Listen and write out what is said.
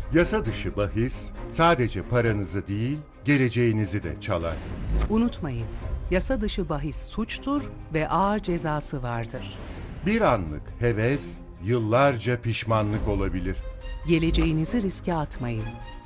Yasa dışı bahis sadece paranızı değil, geleceğinizi de çalar. Unutmayın, yasa dışı bahis suçtur ve ağır cezası vardır. Bir anlık heves, yıllarca pişmanlık olabilir. Geleceğinizi riske atmayın.